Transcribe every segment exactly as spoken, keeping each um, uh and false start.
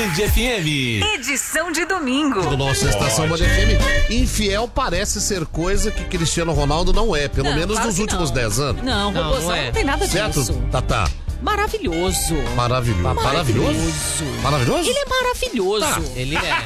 Band F M. Edição de domingo. Do nossa estação Band F M. Infiel parece ser coisa que Cristiano Ronaldo não é, pelo Não, menos claro nos que últimos não. dez anos. Não, Não, robôzão não não, é. tem nada Certo, disso. Tatá? Maravilhoso. Maravilhoso. Maravilhoso? Maravilhoso? Ele é maravilhoso. Tá. Ele é.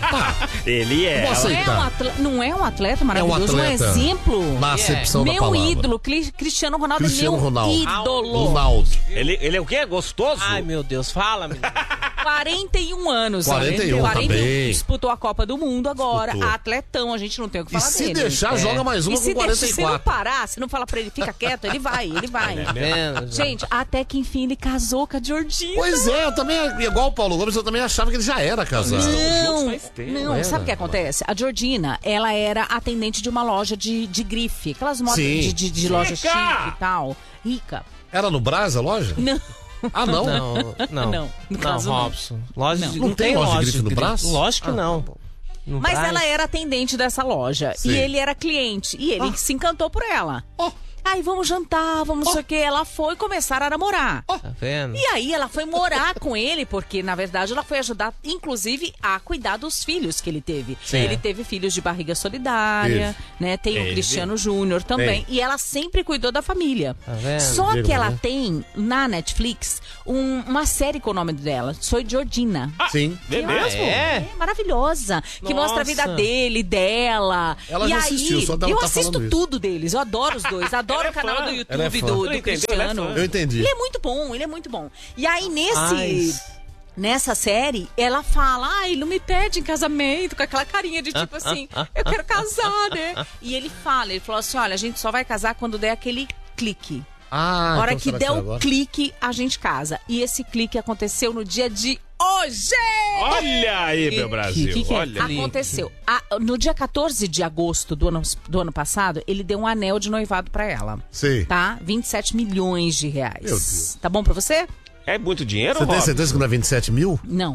Ele é. Vou Não é, um aceitar. atleta, não é um atleta maravilhoso, É um atleta. exemplo. Na acepção da Meu palavra. ídolo, Cri- Cristiano Ronaldo Cristiano é meu Ronaldo. ídolo. Ronaldo. Ele, ele é o quê? Gostoso? Ai, meu Deus, fala, menino. quarenta e um anos. quarenta e um, olha. tá bem. Disputou a Copa do Mundo agora. Disputou. Atletão, a gente não tem o que E falar se dele. deixar, É. joga mais uma E com se, quarenta deixa, e se não quatro. parar, se não falar pra ele, fica quieto, ele vai, ele vai. Tá vendo? Gente, até que enfim ele casou com a Georgina. Pois é, eu também, igual o Paulo Gomes, eu também achava que ele já era casado. Não, faz tempo, não, era. sabe o que acontece? A Georgina, ela era atendente de uma loja de, de grife, aquelas modas Sim. de, de, de loja chique e tal. Rica. Era no Brás a loja? Não, Ah, não? Não, não. Não, no caso, não. Robson. Loja de, Não tem loja de grife no braço? Lógico que Ah, não. tá bom. No mas Brás. ela era atendente dessa loja. Sim. E ele era cliente. E ele se encantou por ela. Ó. Aí vamos jantar, vamos não sei o que. Ela foi começar a namorar. Tá vendo? E aí ela foi morar com ele, porque na verdade ela foi ajudar, inclusive, a cuidar dos filhos que ele teve. Sim. Ele teve filhos de barriga solidária, né? Tem o Teve. Cristiano Júnior também. E ela sempre cuidou da família. Tá vendo? Só Digo, que ela né? tem na Netflix um- uma série com o nome dela, Soy Georgina. Sim. É mesmo? É? É maravilhosa. Que Nossa. mostra a vida dele, dela. Ela e já aí, assistiu, só dela eu tá assisto falando isso. tudo deles. Eu adoro os dois. Adoro Ela é o canal fã. do Ela é YouTube fã. do, Não do entendeu? Ela é Cristiano. fã. Eu entendi. Ele é muito bom, ele é muito bom. E aí, nesse. Mas- Nessa série, ela fala, ai, não me pede em casamento, com aquela carinha de tipo assim, eu quero casar, né? E ele fala, ele falou assim, olha, a gente só vai casar quando der aquele clique. Ah, A hora então que será der será o agora? clique, a gente casa. E esse clique aconteceu no dia de hoje! Olha aí, meu Brasil. que que é Olha. clique? Aconteceu. A- no dia quatorze de agosto do ano, do ano passado, ele deu um anel de noivado pra ela. Sei. Tá? vinte e sete milhões de reais. Meu Deus. Tá bom pra você? É muito dinheiro, Você tem Rob? certeza que não é vinte e sete mil? Não.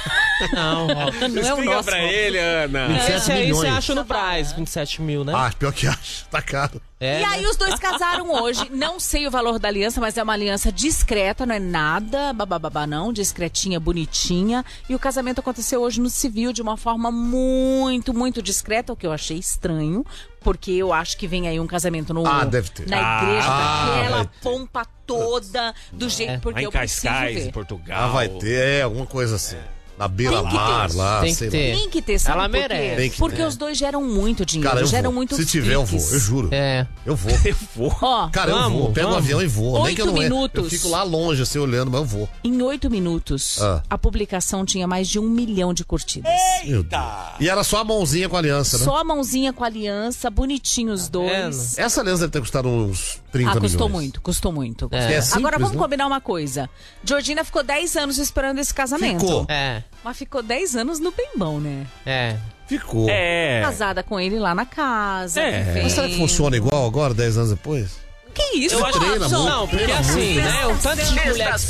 Não, Robson. Não é o Explica nosso. pra ele, Ana. vinte e sete Esse aí você milhões. acha no Brás, vinte e sete mil, né? Ah, pior que acho. Tá caro. É, E aí né? os dois casaram hoje. Não sei o valor da aliança, mas é uma aliança discreta, não é nada babababá não, discretinha, bonitinha. E o casamento aconteceu hoje no civil de uma forma muito, muito discreta, o que eu achei estranho, porque eu acho que vem aí um casamento no, Ah, deve ter. na igreja, Ah, daquela vai ter. pompa toda, do jeito, porque Lá em eu preciso Cascais, em ver. Portugal. Ah, vai ter, é, alguma coisa assim. Na beira-mar ter. lá, Tem sei que lá. ter. Tem que ter, sabe Ela por quê? merece. Tem que Porque ter. os dois geram muito dinheiro, Cara, eu geram vou. muito Se tiver, eu vou, cliques. eu juro. É. Eu vou. Eu vou. Ó, Cara, eu Vamos, vou. Pego um vamos. avião e vou. Nem que eu Oito não é. Eu minutos. fico lá longe, assim, olhando, mas eu vou. em oito minutos, Ah. a publicação tinha mais de um milhão de curtidas. Meu Deus. E era só a mãozinha com a aliança, né? Só a mãozinha com a aliança, bonitinho os dois. Essa aliança deve ter custado uns trinta Ah, milhões. custou muito, custou muito. É. É simples, Agora vamos né? combinar uma coisa. Georgina ficou dez anos esperando esse casamento. Ficou. É, Mas ficou dez anos no bem bom, né? é. Ficou. É. Casada com ele lá na casa. É. vivendo. Mas será que funciona igual agora, dez anos depois? Que isso, Eu acho treina Robson? muito, Não, porque treina assim, muito. né? O tanto de mulher que